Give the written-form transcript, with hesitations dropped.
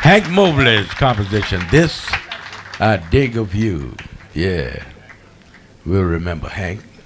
Hank Mobley's composition, This I Dig of You. Yeah, we'll remember Hank.